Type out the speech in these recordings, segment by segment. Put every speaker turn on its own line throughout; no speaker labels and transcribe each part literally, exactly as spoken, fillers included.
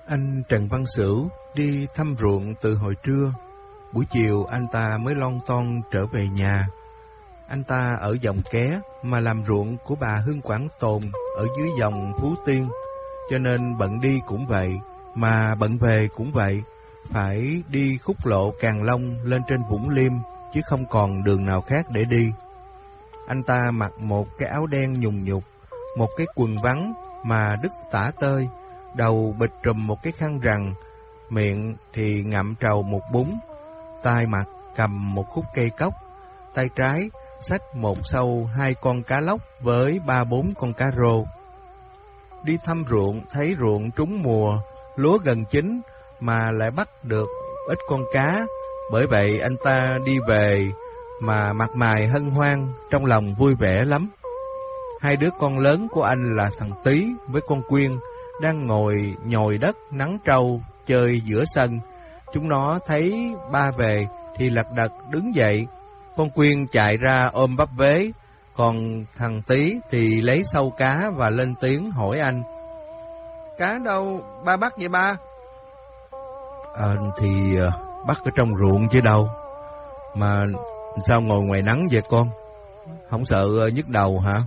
Anh Trần Văn Sửu đi thăm ruộng từ hồi trưa. Buổi chiều anh ta mới lon ton trở về nhà. Anh ta ở dòng Ké mà làm ruộng của bà Hương Quảng Tồn ở dưới dòng Phú Tiên, cho nên bận đi cũng vậy, mà bận về cũng vậy, phải đi khúc lộ Càng Long lên trên Vũng Liêm, chứ không còn đường nào khác để đi. Anh ta mặc một cái áo đen nhùng nhục, một cái quần vắng mà đứt tả tơi, đầu bịt trùm một cái khăn rằn, miệng thì ngậm trầu một bún, tay mặt cầm một khúc cây cóc, tay trái xách một sâu hai con cá lóc với ba bốn con cá rô. Đi thăm ruộng thấy ruộng trúng mùa, lúa gần chín mà lại bắt được ít con cá, bởi vậy anh ta đi về mà mặt mày hân hoan, trong lòng vui vẻ lắm. Hai đứa con lớn của anh là thằng Tý với con Quyên đang ngồi nhồi đất nắng trâu chơi giữa sân. Chúng nó thấy ba về thì lật đật đứng dậy. Con Quyên chạy ra ôm bắp vế, còn thằng Tý thì lấy sâu cá và lên tiếng hỏi anh: "Cá đâu ba bắt vậy ba?" À, thì uh, bắt ở trong ruộng chứ đâu. Mà sao ngồi ngoài nắng vậy con? Không sợ uh, nhức đầu hả?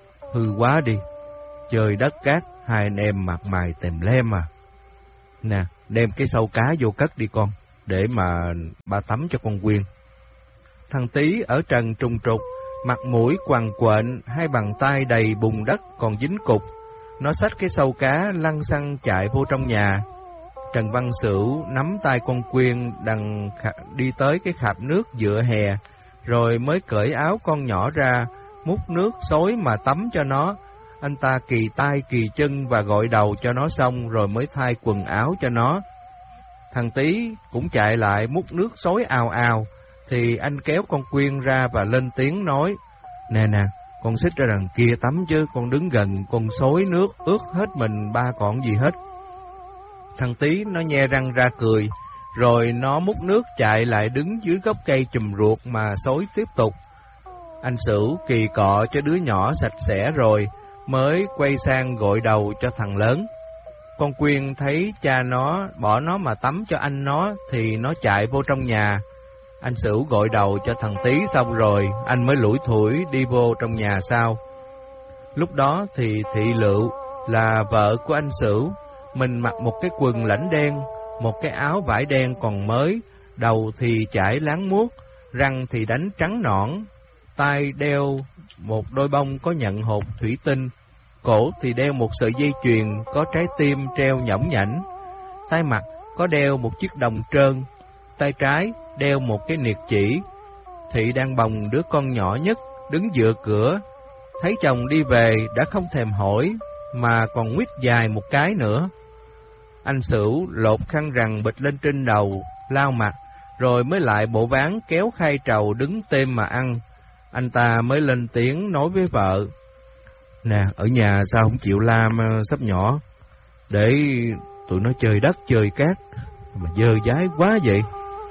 Hư quá đi, chơi đất cát, hai anh em mặt mày tèm lem à. Nè, đem cái sâu cá vô cất đi con, để mà ba tắm cho con Quyên. Thằng Tý ở trần trùng trục, mặt mũi quằn quện, hai bàn tay đầy bùn đất còn dính cục. Nó xách cái sâu cá lăn xăng chạy vô trong nhà. Trần Văn Sửu nắm tay con Quyên đằng đi tới cái khạp nước dựa hè, rồi mới cởi áo con nhỏ ra, múc nước xối mà tắm cho nó. Anh ta kỳ tay kỳ chân và gội đầu cho nó xong, rồi mới thay quần áo cho nó. Thằng Tý cũng chạy lại múc nước xối ào ào, thì anh kéo con Quyên ra và lên tiếng nói: "Nè nè, con xích ra đằng kia tắm chứ, con đứng gần con xối nước ướt hết mình ba còn gì hết." Thằng Tý nó nhe răng ra cười, rồi nó múc nước chạy lại đứng dưới gốc cây chùm ruột mà xối tiếp tục. Anh Sửu kỳ cọ cho đứa nhỏ sạch sẽ rồi mới quay sang gội đầu cho thằng lớn. Con Quyên thấy cha nó bỏ nó mà tắm cho anh nó thì nó chạy vô trong nhà. Anh Sửu gội đầu cho thằng Tý xong rồi, anh mới lủi thủi đi vô trong nhà sau. Lúc đó thì Thị Lựu là vợ của anh Sửu, mình mặc một cái quần lãnh đen, một cái áo vải đen còn mới, đầu thì chải láng muốt, răng thì đánh trắng nõn, tay đeo một đôi bông có nhận hột thủy tinh, cổ thì đeo một sợi dây chuyền có trái tim treo nhõng nhảnh, tay mặt có đeo một chiếc đồng trơn, tay trái đeo một cái niệt chỉ. Thị đang bồng đứa con nhỏ nhất, đứng dựa cửa, thấy chồng đi về đã không thèm hỏi, mà còn nguyết dài một cái nữa. Anh Sửu lột khăn rằn bịch lên trên đầu, lau mặt, rồi mới lại bộ ván kéo khay trầu đứng têm mà ăn. Anh ta mới lên tiếng nói với vợ: "Nè, ở nhà sao không chịu lam sắp nhỏ, để tụi nó chơi đất chơi cát, mà dơ dái quá vậy?"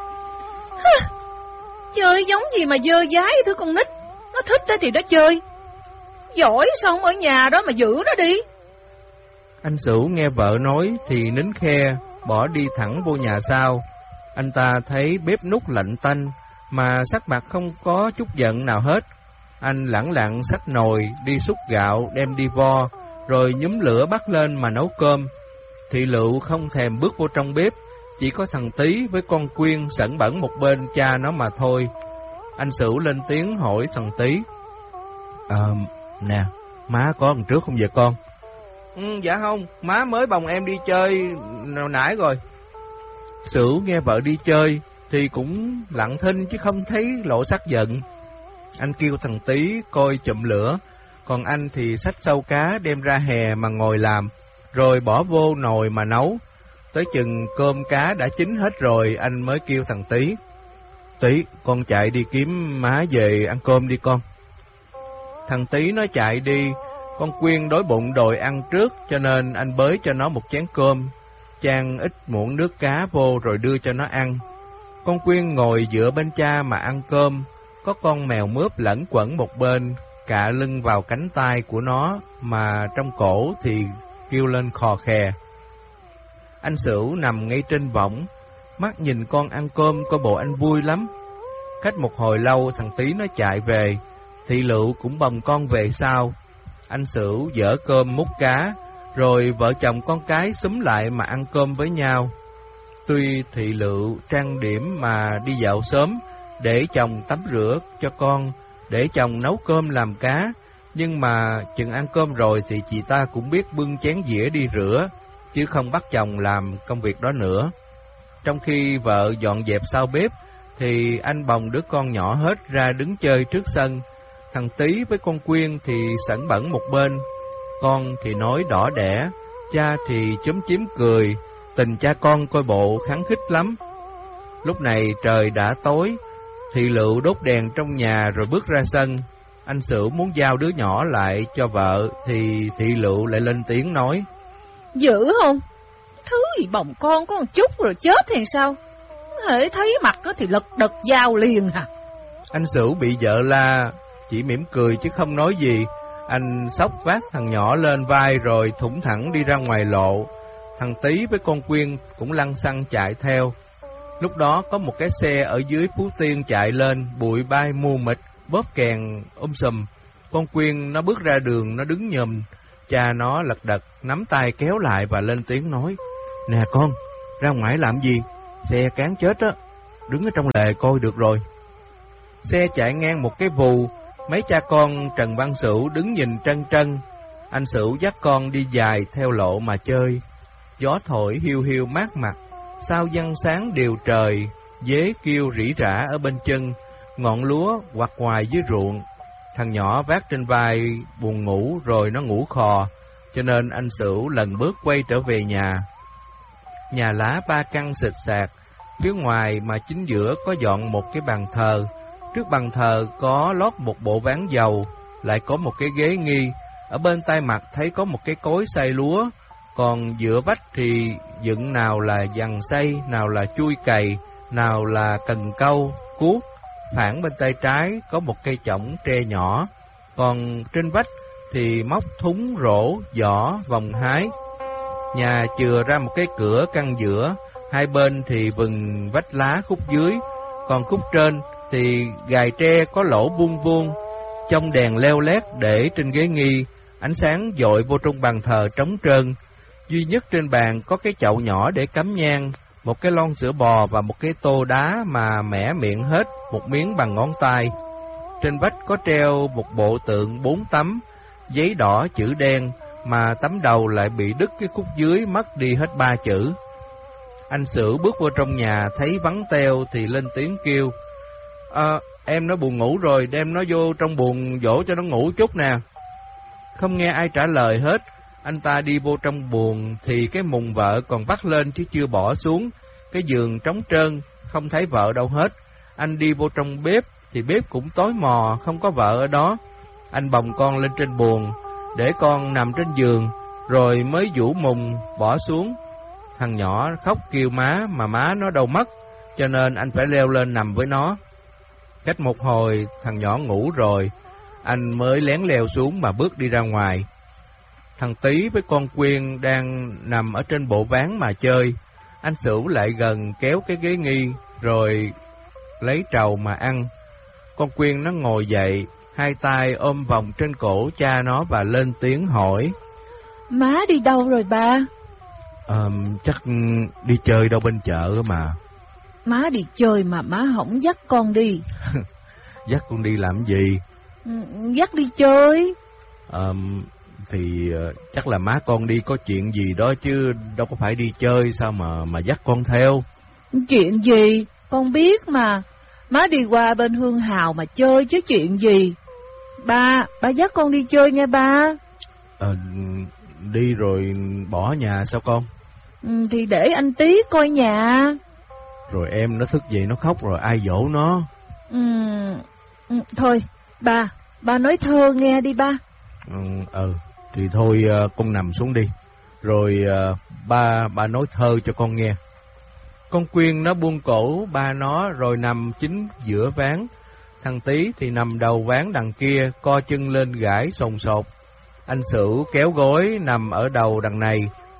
Hả? Chơi giống gì mà dơ dái thứ con nít. Nó thích thì nó chơi, giỏi sao không ở nhà đó mà giữ nó đi.
Anh Sửu nghe vợ nói thì nín khe, bỏ đi thẳng vô nhà sau. Anh ta thấy bếp núc lạnh tanh, mà sắc mặt không có chút giận nào hết. Anh lẳng lặng xách nồi đi xúc gạo đem đi vo, rồi nhúm lửa bắt lên mà nấu cơm. Thị Lựu không thèm bước vô trong bếp, chỉ có thằng Tý với con Quyên sẵn bẩn một bên cha nó mà thôi. Anh Sửu lên tiếng hỏi thằng Tý: "À, nè, má có lần trước không vậy con?" "Ừ, dạ không, má mới bồng em đi chơi nãy rồi." Sửu nghe vợ đi chơi thì cũng lặng thinh chứ không thấy lộ sắc giận. Anh kêu thằng Tý coi chụm lửa, còn anh thì xách sâu cá đem ra hè mà ngồi làm, rồi bỏ vô nồi mà nấu. Tới chừng cơm cá đã chín hết rồi, anh mới kêu thằng Tý: "Tý, con chạy đi kiếm má về ăn cơm đi con." Thằng Tý nó chạy đi. Con Quyên đói bụng đòi ăn trước, cho nên anh bới cho nó một chén cơm, chan ít muỗng nước cá vô rồi đưa cho nó ăn. Con Quyên ngồi dựa bên cha mà ăn cơm. Có con mèo mướp lẫn quẩn một bên, cạ lưng vào cánh tay của nó, mà trong cổ thì kêu lên khò khè. Anh Sửu nằm ngay trên võng, mắt nhìn con ăn cơm, coi bộ anh vui lắm. Cách một hồi lâu thằng Tí nó chạy về, Thị Lựu cũng bồng con về sau. Anh Sửu dỡ cơm múc cá, rồi vợ chồng con cái xúm lại mà ăn cơm với nhau. Tuy Thị Lựu trang điểm mà đi dạo sớm, để chồng tắm rửa cho con, để chồng nấu cơm làm cá, nhưng mà chừng ăn cơm rồi thì chị ta cũng biết bưng chén dĩa đi rửa, chứ không bắt chồng làm công việc đó nữa. Trong khi vợ dọn dẹp sau bếp, thì anh bồng đứa con nhỏ hết ra đứng chơi trước sân. Thằng Tí với con Quyên thì sẵn bẩn một bên. Con thì nói đỏ đẻ, cha thì chúm chím cười, tình cha con coi bộ khắng khích lắm. Lúc này trời đã tối, Thị Lựu đốt đèn trong nhà rồi bước ra sân. Anh Sửu muốn giao đứa nhỏ lại cho vợ, thì Thị Lựu lại lên tiếng nói:
Dữ không? Thứ gì bồng con có một chút rồi chết thì sao? Hễ thấy mặt thì lật đật giao liền hả?
Anh Sửu bị vợ la, chỉ mỉm cười chứ không nói gì. Anh xốc vác thằng nhỏ lên vai rồi thủng thẳng đi ra ngoài lộ. Thằng Tí với con Quyên cũng lăn xăng chạy theo. Lúc đó có một cái xe ở dưới Phú Tiên chạy lên, bụi bay mù mịt, bóp kèn um sùm. Con Quyên nó bước ra đường, nó đứng nhùm. Cha nó lật đật nắm tay kéo lại và lên tiếng nói: Nè con, ra ngoài làm gì? Xe cán chết á, đứng ở trong lề coi được rồi. Xe chạy ngang một cái vù, mấy cha con Trần Văn Sửu đứng nhìn trân trân. Anh Sửu dắt con đi dài theo lộ mà chơi. Gió thổi hiu hiu mát mặt, sao văng sáng đều trời, dế kêu rỉ rả ở bên chân, ngọn lúa quặt ngoài dưới ruộng. Thằng nhỏ vác trên vai buồn ngủ rồi nó ngủ khò, cho nên anh Sửu lần bước quay trở về nhà. Nhà lá ba căn xịt sạc, phía ngoài mà chính giữa có dọn một cái bàn thờ. Trước bàn thờ có lót một bộ ván dầu, lại có một cái ghế nghi. Ở bên tay mặt thấy có một cái cối xay lúa, còn giữa vách thì dựng nào là dằn xay, nào là chui cày, nào là cần câu, cuốc. Phản bên tay trái có một cây chõng tre nhỏ, còn trên vách thì móc thúng, rổ, giỏ, vòng hái. Nhà chừa ra một cái cửa căn giữa, hai bên thì vừng vách lá khúc dưới, còn khúc trên thì gài tre có lỗ buông vuông. Trong đèn leo lét để trên ghế nghi, ánh sáng dội vô trong bàn thờ trống trơn. Duy nhất trên bàn có cái chậu nhỏ để cắm nhang, một cái lon sữa bò và một cái tô đá mà mẻ miệng hết một miếng bằng ngón tay. Trên vách có treo một bộ tượng bốn tấm, giấy đỏ chữ đen, mà tấm đầu lại bị đứt cái khúc dưới, mất đi hết ba chữ. Anh Sửu bước vô trong nhà thấy vắng teo thì lên tiếng kêu: À, em nó buồn ngủ rồi, đem nó vô trong buồng dỗ cho nó ngủ chút nè. Không nghe ai trả lời hết. Anh ta đi vô trong buồng thì cái mùng vợ còn vắt lên chứ chưa bỏ xuống. Cái giường trống trơn, không thấy vợ đâu hết. Anh đi vô trong bếp thì bếp cũng tối mò, không có vợ ở đó. Anh bồng con lên trên buồng, để con nằm trên giường, rồi mới vũ mùng bỏ xuống. Thằng nhỏ khóc kêu má, mà má nó đâu mất, cho nên anh phải leo lên nằm với nó. Cách một hồi thằng nhỏ ngủ rồi, anh mới lén leo xuống mà bước đi ra ngoài. Thằng Tí với con Quyên đang nằm ở trên bộ ván mà chơi. Anh Sửu lại gần kéo cái ghế nghi, rồi lấy trầu mà ăn. Con Quyên nó ngồi dậy, hai tay ôm vòng trên cổ cha nó và lên tiếng hỏi:
Má đi đâu rồi ba?
Ờ, chắc đi chơi đâu bên chợ mà.
Má đi chơi mà má không dắt con đi.
Dắt con đi làm gì?
Ừ, dắt đi chơi.
Ờ, thì uh, chắc là má con đi có chuyện gì đó chứ đâu có phải đi chơi, sao mà mà dắt con theo.
Chuyện gì? Con biết mà. Má đi qua bên Hương Hào mà chơi chứ chuyện gì. Ba, ba dắt con đi chơi nghe ba.
Ờ, đi rồi bỏ nhà sao con?
Ừ, thì để anh Tí coi nhà.
Rồi em nó thức dậy nó khóc rồi ai dỗ nó?
Ừ, ừ thôi, ba, ba nói thơ nghe đi ba.
Ừ, ừ thì thôi uh, con nằm xuống đi. Rồi uh, ba ba nói thơ cho con nghe. Con Quyên nó buông cổ ba nó rồi nằm chính giữa ván. Thằng Tí thì nằm đầu ván đằng kia, co chân lên gãi sồn sột. Anh Sửu kéo gối nằm ở đầu đằng này,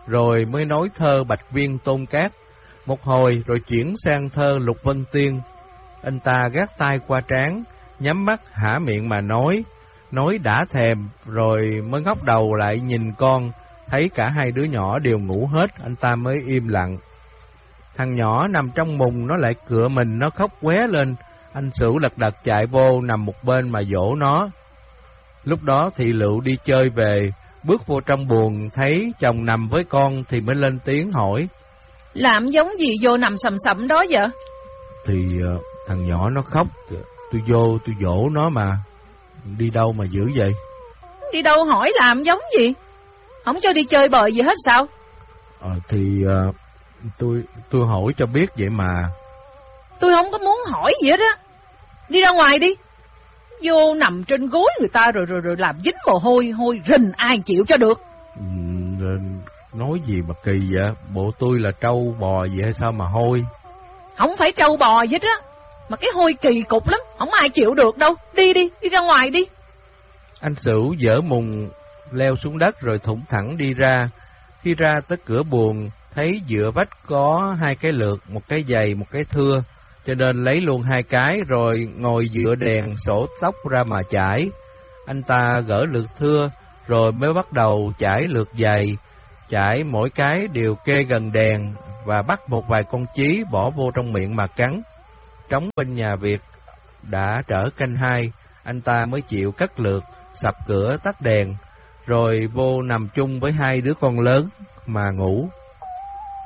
rồi mới nói thơ Bạch Viên Tôn Cát. Một hồi rồi chuyển sang thơ Lục Vân Tiên. Anh ta gác tay qua trán, nhắm mắt hả miệng mà nói, nói đã thèm, rồi mới ngóc đầu lại nhìn con, thấy cả hai đứa nhỏ đều ngủ hết, anh ta mới im lặng. Thằng nhỏ nằm trong mùng nó lại cựa mình, nó khóc qué lên. Anh Sửu lật đật chạy vô nằm một bên mà dỗ nó. Lúc đó Thị Lựu đi chơi về, bước vô trong buồng thấy chồng nằm với con thì mới lên tiếng hỏi:
Làm giống gì vô nằm sầm sậm đó vậy?
Thì uh, thằng nhỏ nó khóc, tôi vô tôi dỗ nó mà. Đi đâu mà dữ vậy?
Đi đâu hỏi làm giống gì? Không cho đi chơi bời gì hết sao?
Ờ thì uh, tôi tôi hỏi cho biết vậy mà.
Tôi không có muốn hỏi gì hết á. Đi ra ngoài đi. Vô nằm trên gối người ta rồi rồi rồi làm dính mồ hôi, hôi rình ai chịu cho được.
Ừ, nói gì mà kỳ vậy? Bộ tôi là trâu bò gì hay sao mà hôi?
Không phải trâu bò gì hết á, mà cái hôi kỳ cục lắm, không ai chịu được đâu. Đi đi, đi ra ngoài đi.
Anh Sửu dỡ mùng leo xuống đất rồi thủng thẳng đi ra. Khi ra tới cửa buồng, thấy dựa vách có hai cái lược, một cái dày, một cái thưa, cho nên lấy luôn hai cái rồi ngồi dựa đèn sổ tóc ra mà chải. Anh ta gỡ lược thưa rồi mới bắt đầu chải lược dày, chải mỗi cái đều kê gần đèn và bắt một vài con chí bỏ vô trong miệng mà cắn. Trống bên nhà Việt đã trở canh hai, anh ta mới chịu cất lược, sập cửa tắt đèn, rồi vô nằm chung với hai đứa con lớn mà ngủ.